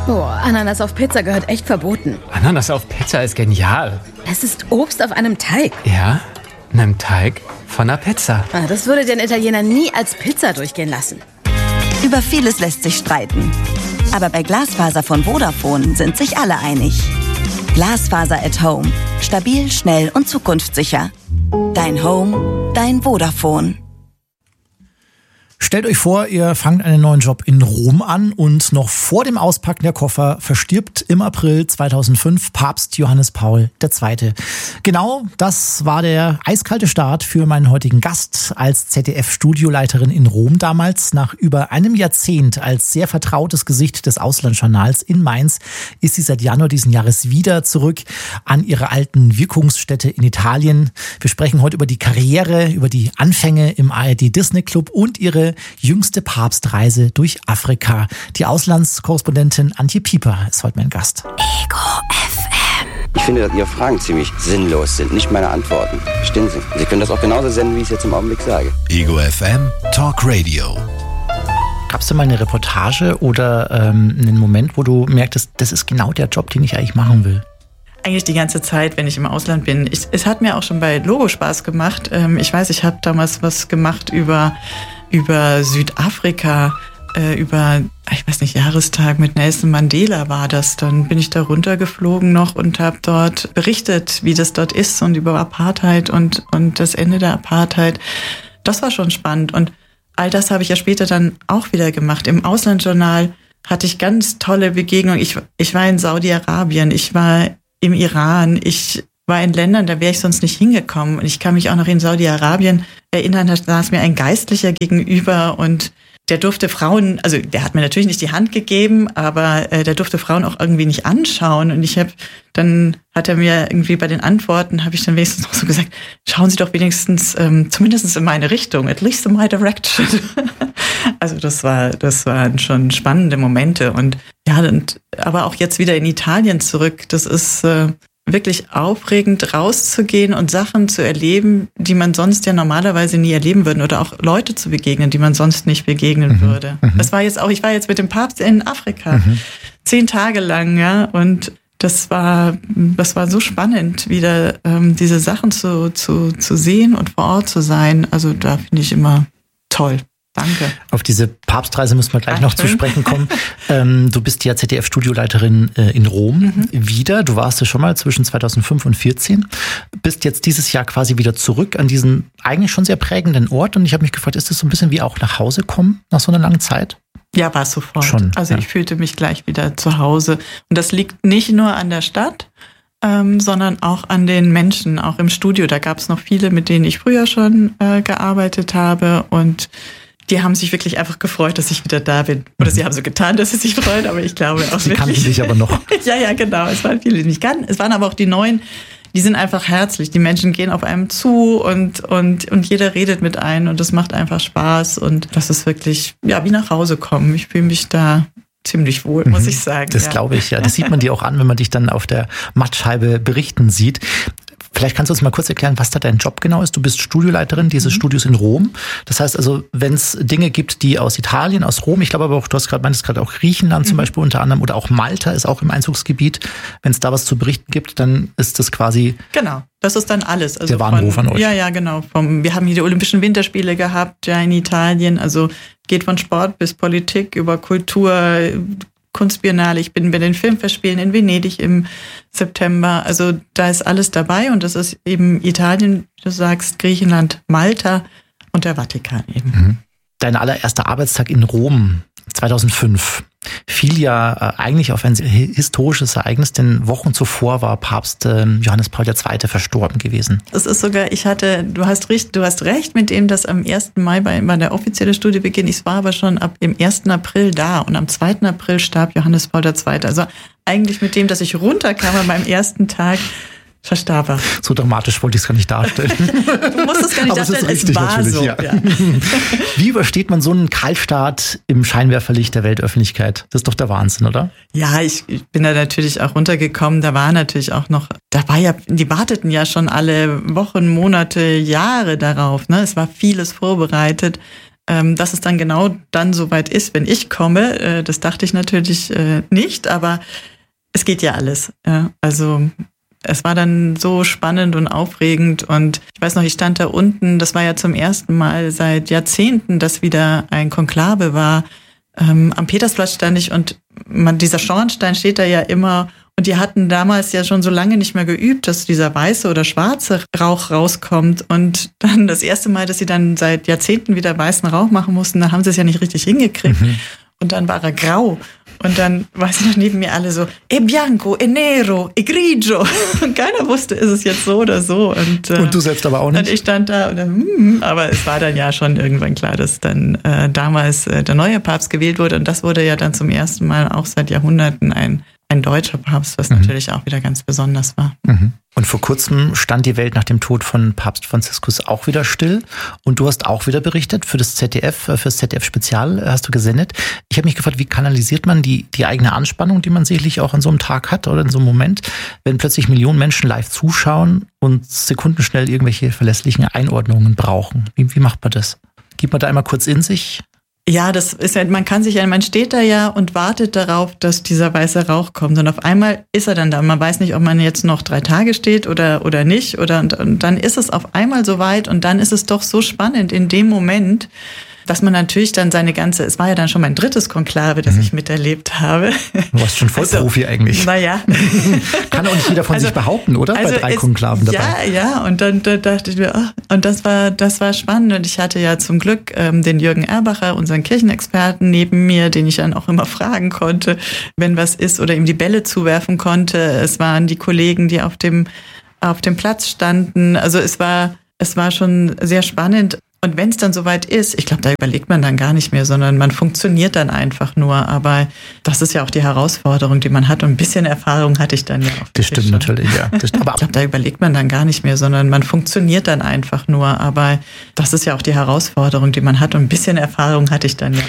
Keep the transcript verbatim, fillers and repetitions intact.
Oh, Ananas auf Pizza gehört echt verboten. Ananas auf Pizza ist genial. Es ist Obst auf einem Teig. Ja, einem Teig von einer Pizza. Ah, das würde den Italiener nie als Pizza durchgehen lassen. Über vieles lässt sich streiten. Aber bei Glasfaser von Vodafone sind sich alle einig. Glasfaser at Home. Stabil, schnell und zukunftssicher. Dein Home, dein Vodafone. Stellt euch vor, ihr fangt einen neuen Job in Rom an und noch vor dem Auspacken der Koffer verstirbt im April zweitausendfünf Papst Johannes Paul der Zweite. Genau das war der eiskalte Start für meinen heutigen Gast als Z D F-Studioleiterin in Rom damals. Nach über einem Jahrzehnt als sehr vertrautes Gesicht des Auslandsjournals in Mainz ist sie seit Januar diesen Jahres wieder zurück an ihrer alten Wirkungsstätte in Italien. Wir sprechen heute über die Karriere, über die Anfänge im A R D Disney Club und ihre jüngste Papstreise durch Afrika. Die Auslandskorrespondentin Antje Pieper ist heute mein Gast. Ego F M. Ich finde, dass Ihre Fragen ziemlich sinnlos sind, nicht meine Antworten. Verstehen Sie? Sie können das auch genauso senden, wie ich es jetzt im Augenblick sage. Ego F M Talk Radio. Gab es denn mal eine Reportage oder ähm, einen Moment, wo du merktest, das ist genau der Job, den ich eigentlich machen will? Eigentlich die ganze Zeit, wenn ich im Ausland bin. Ich, es hat mir auch schon bei Logo Spaß gemacht. Ähm, ich weiß, ich habe damals was gemacht über, über Südafrika, äh, über, ich weiß nicht, Jahrestag mit Nelson Mandela war das. Dann bin ich da runtergeflogen noch und habe dort berichtet, wie das dort ist und über Apartheid und, und das Ende der Apartheid. Das war schon spannend und all das habe ich ja später dann auch wieder gemacht. Im Auslandsjournal hatte ich ganz tolle Begegnungen. Ich, ich war in Saudi-Arabien, ich war im Iran, ich war in Ländern, da wäre ich sonst nicht hingekommen. Und ich kann mich auch noch in Saudi-Arabien erinnern, da saß mir ein Geistlicher gegenüber und der durfte Frauen, also der hat mir natürlich nicht die Hand gegeben, aber äh, der durfte Frauen auch irgendwie nicht anschauen. Und ich habe, dann hat er mir irgendwie bei den Antworten, habe ich dann wenigstens noch so gesagt, schauen Sie doch wenigstens ähm, zumindest in meine Richtung, at least in my direction. Also das war, das waren schon spannende Momente. Und ja, und, aber auch jetzt wieder in Italien zurück, das ist äh, wirklich aufregend, rauszugehen und Sachen zu erleben, die man sonst ja normalerweise nie erleben würde oder auch Leute zu begegnen, die man sonst nicht begegnen mhm. würde. Mhm. Das war jetzt auch, ich war jetzt mit dem Papst in Afrika, mhm. zehn Tage lang, ja, und das war, das war so spannend, wieder ähm, diese Sachen zu, zu, zu sehen und vor Ort zu sein. Also da finde ich immer toll. Danke. Auf diese Papstreise müssen wir gleich Ach, noch schön. zu sprechen kommen. ähm, du bist ja Z D F-Studioleiterin äh, in Rom mhm. wieder. Du warst ja schon mal zwischen zweitausendfünf und vierzehn. Bist jetzt dieses Jahr quasi wieder zurück an diesen eigentlich schon sehr prägenden Ort. Und ich habe mich gefragt, ist das so ein bisschen wie auch nach Hause kommen nach so einer langen Zeit? Ja, war es sofort. Schon, also ja. ich fühlte mich gleich wieder zu Hause. Und das liegt nicht nur an der Stadt, ähm, sondern auch an den Menschen, auch im Studio. Da gab es noch viele, mit denen ich früher schon äh, gearbeitet habe und die haben sich wirklich einfach gefreut, dass ich wieder da bin. Oder sie haben so getan, dass sie sich freuen, aber ich glaube auch sie wirklich. Sie kannten dich aber noch. Ja, ja, genau. Es waren viele, die mich kannten. Es waren aber auch die Neuen, die sind einfach herzlich. Die Menschen gehen auf einem zu und, und, und jeder redet mit einem und das macht einfach Spaß. Und das ist wirklich, ja, wie nach Hause kommen. Ich fühle mich da ziemlich wohl, muss ich sagen. Das ja. glaube ich, ja. Das sieht man dir auch an, wenn man dich dann auf der Mattscheibe berichten sieht. Vielleicht kannst du uns mal kurz erklären, was da dein Job genau ist. Du bist Studioleiterin dieses mhm. Studios in Rom. Das heißt also, wenn es Dinge gibt, die aus Italien, aus Rom, ich glaube aber auch, du hast gerade meintest gerade auch Griechenland mhm. zum Beispiel unter anderem oder auch Malta ist auch im Einzugsgebiet. Wenn es da was zu berichten gibt, dann ist das quasi genau. Das ist dann alles. Also der Warnruf von, an euch. Ja, ja, genau. Vom, wir haben hier die Olympischen Winterspiele gehabt, ja, in Italien. Also geht von Sport bis Politik über Kultur, Kunstbiennale, ich bin bei den Filmfestspielen in Venedig im September. Also da ist alles dabei und das ist eben Italien, du sagst Griechenland, Malta und der Vatikan eben. Dein allererster Arbeitstag in Rom zweitausendfünf fiel ja eigentlich auf ein historisches Ereignis, denn Wochen zuvor war Papst Johannes Paul der Zweite verstorben gewesen. Es ist sogar, ich hatte, du hast recht, du hast recht mit dem, dass am ersten Mai war, war der offizielle Studiebeginn. Ich war aber schon ab dem ersten April da und am zweiten April starb Johannes Paul der Zweite. Also eigentlich mit dem, dass ich runterkam an meinem ersten Tag, verstarb er. So dramatisch wollte ich es gar nicht darstellen. Du musst es gar nicht aber darstellen, es, ist richtig, es war so. Ja. Ja. Wie übersteht man so einen Kaltstart im Scheinwerferlicht der Weltöffentlichkeit? Das ist doch der Wahnsinn, oder? Ja, ich, ich bin da natürlich auch runtergekommen. Da war natürlich auch noch, da war ja, die warteten ja schon alle Wochen, Monate, Jahre darauf. Ne? Es war vieles vorbereitet. Ähm, dass es dann genau dann soweit ist, wenn ich komme, äh, das dachte ich natürlich äh, nicht, aber es geht ja alles. Ja? Also es war dann so spannend und aufregend und ich weiß noch, ich stand da unten, das war ja zum ersten Mal seit Jahrzehnten, dass wieder ein Konklave war. Ähm, am Petersplatz stand ich und man, dieser Schornstein steht da ja immer und die hatten damals ja schon so lange nicht mehr geübt, dass dieser weiße oder schwarze Rauch rauskommt und dann das erste Mal, dass sie dann seit Jahrzehnten wieder weißen Rauch machen mussten, da haben sie es ja nicht richtig hingekriegt mhm. und dann war er grau. Und dann weiß ich noch neben mir alle so, e bianco, e nero, e grigio. Und keiner wusste, ist es jetzt so oder so. Und, äh, und du selbst aber auch nicht? Und ich stand da und dann, hm, aber es war dann ja schon irgendwann klar, dass dann äh, damals äh, der neue Papst gewählt wurde. Und das wurde ja dann zum ersten Mal auch seit Jahrhunderten ein, ein deutscher Papst, was mhm. natürlich auch wieder ganz besonders war. Mhm. Und vor kurzem stand die Welt nach dem Tod von Papst Franziskus auch wieder still. Und du hast auch wieder berichtet für das Z D F, für das Z D F-Spezial hast du gesendet. Ich habe mich gefragt, wie kanalisiert man die, die eigene Anspannung, die man sicherlich auch an so einem Tag hat oder in so einem Moment, wenn plötzlich Millionen Menschen live zuschauen und sekundenschnell irgendwelche verlässlichen Einordnungen brauchen? Wie, wie macht man das? Geht man da einmal kurz in sich? Ja, das ist ja, man kann sich ja, man steht da ja und wartet darauf, dass dieser weiße Rauch kommt. Und auf einmal ist er dann da. Man weiß nicht, ob man jetzt noch drei Tage steht oder, oder nicht. Oder, und, und dann ist es auf einmal soweit und dann ist es doch so spannend in dem Moment, dass man natürlich dann seine ganze, es war ja dann schon mein drittes Konklave, das mhm. ich miterlebt habe. Du warst schon Vollprofi also, eigentlich. Naja. Kann auch nicht jeder von also, sich behaupten, oder? Also bei drei es, Konklaven dabei. Ja, ja. Und dann da dachte ich mir, oh, und das war, das war spannend. Und ich hatte ja zum Glück ähm, den Jürgen Erbacher, unseren Kirchenexperten, neben mir, den ich dann auch immer fragen konnte, wenn was ist, oder ihm die Bälle zuwerfen konnte. Es waren die Kollegen, die auf dem, auf dem Platz standen. Also es war, es war schon sehr spannend. Und wenn es dann soweit ist, ich glaube, da überlegt man dann gar nicht mehr, sondern man funktioniert dann einfach nur. Aber das ist ja auch die Herausforderung, die man hat. Und ein bisschen Erfahrung hatte ich dann ja auch. Das stimmt schon. Natürlich, ja. Das, aber ich glaube, da überlegt man dann gar nicht mehr, sondern man funktioniert dann einfach nur. Aber das ist ja auch die Herausforderung, die man hat. Und ein bisschen Erfahrung hatte ich dann ja.